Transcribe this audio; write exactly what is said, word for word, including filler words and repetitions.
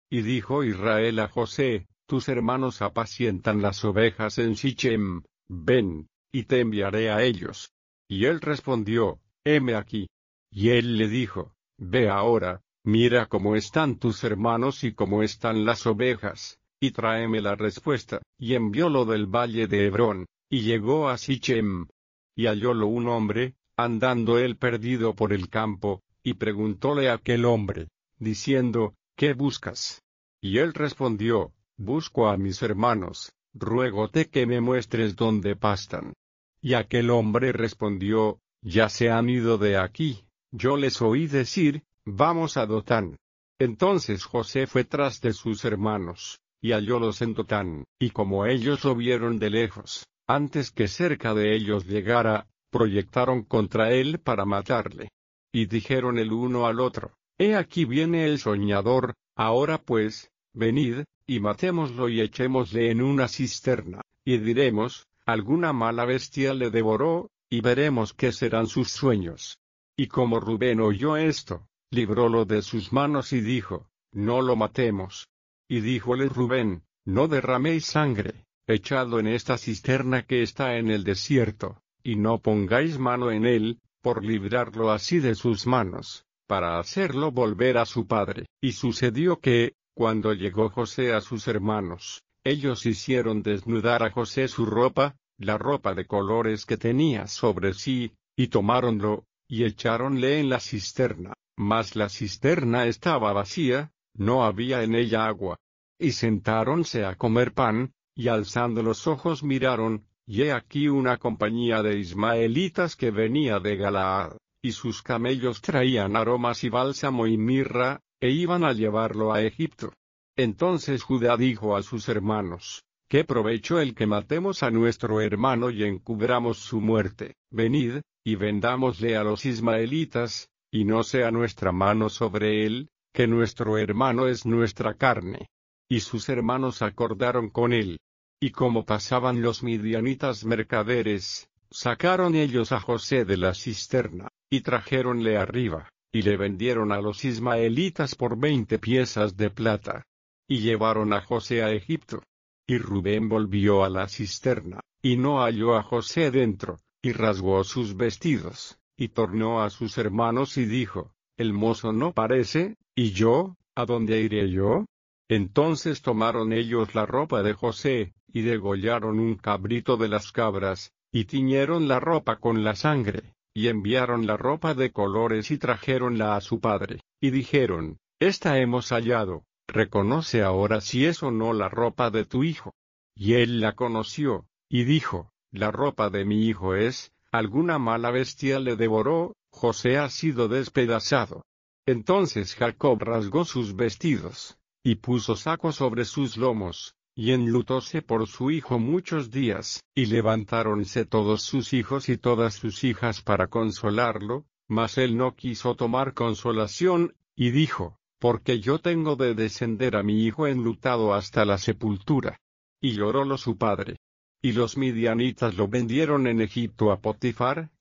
Y dijo Israel a José: tus hermanos apacientan las ovejas en Sichem, ven, y te enviaré a ellos. Y él respondió: heme aquí. Y él le dijo: ve ahora, mira cómo están tus hermanos y cómo están las ovejas, y tráeme la respuesta. Y enviólo del valle de Hebrón, y llegó a Sichem. Y hallólo un hombre, andando él perdido por el campo, y preguntóle a aquel hombre, diciendo: ¿qué buscas? Y él respondió: busco a mis hermanos, ruégote que me muestres dónde pastan. Y aquel hombre respondió: ya se han ido de aquí, yo les oí decir: vamos a Dotán. Entonces José fue tras de sus hermanos, y hallólos en Dotán, y como ellos lo vieron de lejos, antes que cerca de ellos llegara, proyectaron contra él para matarle. Y dijeron el uno al otro: he aquí viene el soñador, ahora pues, venid, y matémoslo y echémosle en una cisterna, y diremos: alguna mala bestia le devoró, y veremos qué serán sus sueños. Y como Rubén oyó esto, librólo de sus manos y dijo: no lo matemos. Y díjole Rubén: no derraméis sangre, echadlo en esta cisterna que está en el desierto, y no pongáis mano en él, por librarlo así de sus manos, para hacerlo volver a su padre. Y sucedió que, cuando llegó José a sus hermanos, ellos hicieron desnudar a José su ropa, la ropa de colores que tenía sobre sí, y tomáronlo, y echáronle en la cisterna, mas la cisterna estaba vacía, no había en ella agua. Y sentáronse a comer pan, y alzando los ojos miraron, y he aquí una compañía de ismaelitas que venía de Galaad, y sus camellos traían aromas y bálsamo y mirra, e iban a llevarlo a Egipto. Entonces Judá dijo a sus hermanos: ¿qué provecho el que matemos a nuestro hermano y encubramos su muerte? Venid, y vendámosle a los ismaelitas, y no sea nuestra mano sobre él, que nuestro hermano es nuestra carne. Y sus hermanos acordaron con él. Y como pasaban los midianitas mercaderes, sacaron ellos a José de la cisterna, y trajéronle arriba, y le vendieron a los ismaelitas por veinte piezas de plata. Y llevaron a José a Egipto. Y Rubén volvió a la cisterna, y no halló a José dentro, y rasgó sus vestidos, y tornó a sus hermanos y dijo: el mozo no parece, y yo, ¿a dónde iré yo? Entonces tomaron ellos la ropa de José, y degollaron un cabrito de las cabras, y tiñeron la ropa con la sangre, y enviaron la ropa de colores y trajéronla a su padre, y dijeron: esta hemos hallado, reconoce ahora si es o no la ropa de tu hijo. Y él la conoció, y dijo: la ropa de mi hijo es, alguna mala bestia le devoró, José ha sido despedazado. Entonces Jacob rasgó sus vestidos, y puso saco sobre sus lomos, y enlutóse por su hijo muchos días, y levantáronse todos sus hijos y todas sus hijas para consolarlo, mas él no quiso tomar consolación, y dijo: porque yo tengo de descender a mi hijo enlutado hasta la sepultura. Y llorólo su padre. Y los midianitas lo vendieron en Egipto a Potifar,